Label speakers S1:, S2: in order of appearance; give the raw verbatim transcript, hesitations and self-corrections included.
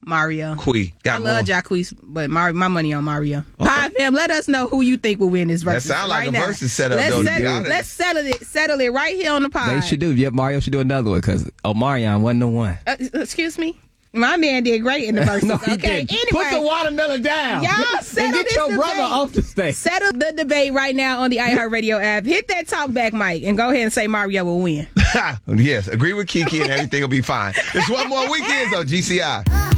S1: Mario.
S2: Quee. Got
S1: I love
S2: more.
S1: Jacquees, but Mar- my money on Mario. Okay. Hi, fam. Let us know who you think will win this versus.
S2: That sound like
S1: right
S2: a
S1: now.
S2: versus setup,
S1: let's
S2: though, to be
S1: settle,
S2: honest.
S1: let's settle it. Settle it right here on the pod.
S3: They should do. Yep, Mario should do another one because Omarion wasn't the one.
S1: Uh, excuse me. My man did great in the verses.
S3: No, he
S1: okay.
S3: didn't.
S1: Anyway,
S3: Put the watermelon down.
S1: Y'all
S3: and
S1: settle
S3: get
S1: this
S3: your
S1: debate.
S3: brother off the stage.
S1: Settle the debate right now on the iHeartRadio app. Hit that talk back mic and go ahead and say Mario will win.
S2: Yes, agree with Kiki and everything will be fine. It's one more weekend on G C I.